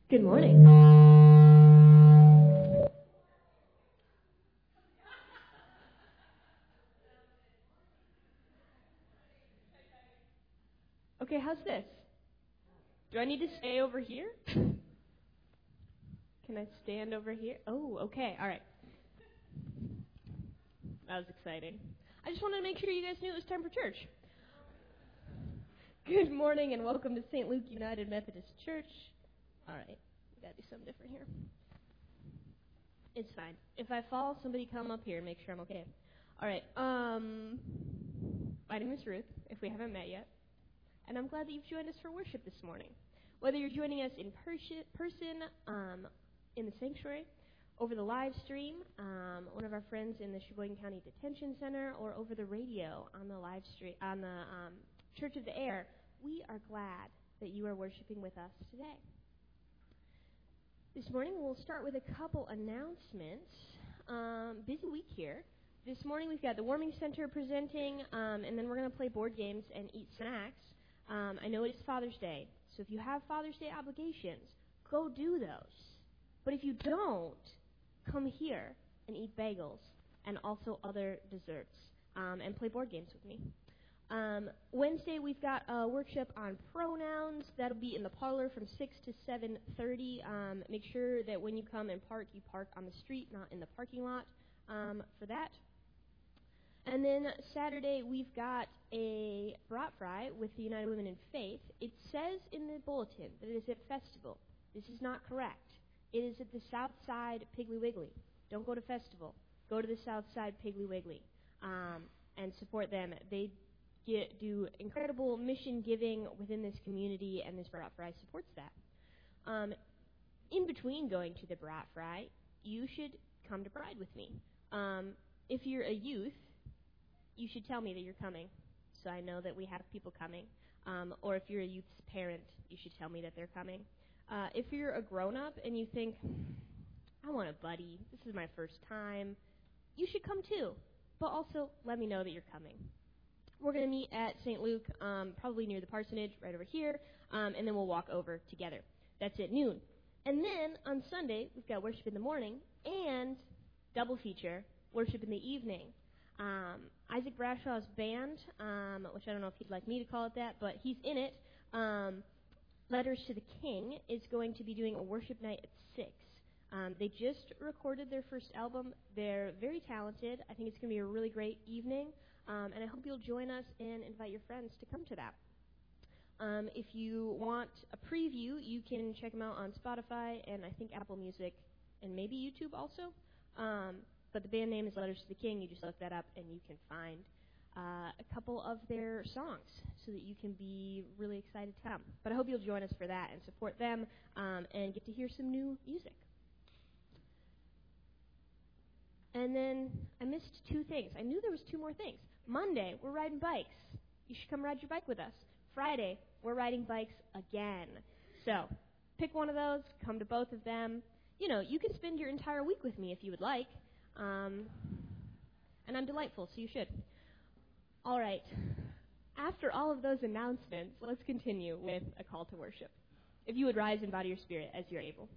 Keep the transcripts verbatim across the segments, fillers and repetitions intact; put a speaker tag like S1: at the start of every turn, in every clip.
S1: Good morning. Okay, how's this? Do I need to stay over here? Can I stand over here? Oh, okay, all right. That was exciting. I just wanted to make sure you guys knew it was time for church. Good morning and welcome to Saint Luke United Methodist Church. All right, we gotta do something different here. It's fine. If I fall, somebody come up here and make sure I'm okay. All right. Um, my name is Ruth, if we haven't met yet, and I'm glad that you've joined us for worship this morning. Whether you're joining us in persi- person, um, in the sanctuary, over the live stream, um, one of our friends in the Sheboygan County Detention Center, or over the radio on the live stream on the um, Church of the Air, we are glad that you are worshiping with us today. This morning we'll start with a couple announcements. Um, busy week here. This morning we've got the Warming Center presenting, um, and then we're going to play board games and eat snacks. Um, I know it's Father's Day, so if you have Father's Day obligations, go do those. But if you don't, come here and eat bagels and also other desserts um, and play board games with me. Um, Wednesday, we've got a workshop on pronouns. That'll be in the parlor from six to seven thirty. Um, make sure that when you come and park, you park on the street, not in the parking lot um, for that. And then Saturday, we've got a brat fry with the United Women in Faith. It says in the bulletin that it is at Festival. This is not correct. It is at the South Side Piggly Wiggly. Don't go to Festival. Go to the South Side Piggly Wiggly um, and support them. They get, do incredible mission giving within this community, and this brat fry supports that. Um, in between going to the brat fry, you should come to Pride with me. Um, if you're a youth, you should tell me that you're coming, so I know that we have people coming. Um, or if you're a youth's parent, you should tell me that they're coming. Uh, if you're a grown-up and you think, I want a buddy, this is my first time, you should come too. But also, let me know that you're coming. We're going to meet at Saint Luke, um, probably near the parsonage, right over here, um, and then we'll walk over together. That's at noon. And then on Sunday, we've got worship in the morning and double feature, worship in the evening. Um, Isaac Brashaw's band, um, which I don't know if he'd like me to call it that, but he's in it, um, Letters to the King, is going to be doing a worship night at six. Um, they just recorded their first album. They're very talented. I think it's going to be a really great evening, um, and I hope you'll join us and invite your friends to come to that. Um, if you want a preview, you can check them out on Spotify and I think Apple Music and maybe YouTube also. Um, but the band name is Letters to the King. You just look that up and you can find uh, a couple of their songs so that you can be really excited to come. But I hope you'll join us for that and support them um, and get to hear some new music. And then I missed two things. I knew there was two more things. Monday, we're riding bikes. You should come ride your bike with us. Friday, we're riding bikes again. So pick one of those, come to both of them. You know, you can spend your entire week with me if you would like. Um, and I'm delightful, so you should. All right. After all of those announcements, let's continue with a call to worship. If you would rise and bow to your spirit as you're able.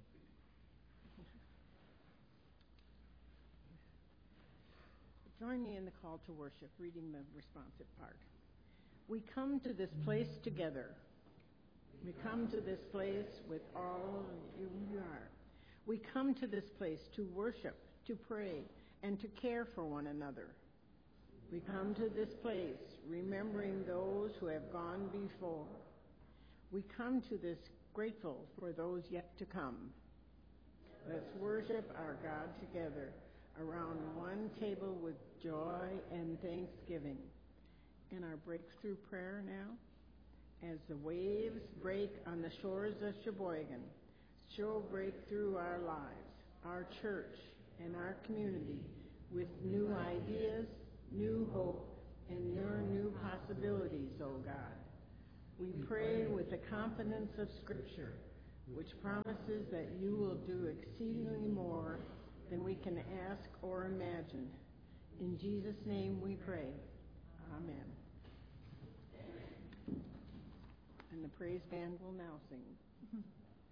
S2: Join me in the call to worship, reading the responsive part. We come to this place together. We come to this place with all of you we are. We come to this place to worship, to pray, and to care for one another. We come to this place remembering those who have gone before. We come to this grateful for those yet to come. Let's worship our God together around one table with joy and thanksgiving. In our breakthrough prayer now, as the waves break on the shores of Sheboygan, so break through our lives, our church, and our community with new ideas, new hope, and your new possibilities, O God. We pray with the confidence of Scripture, which promises that you will do exceedingly more than we can ask or imagine. In Jesus' name we pray. Amen. And the praise band will now sing.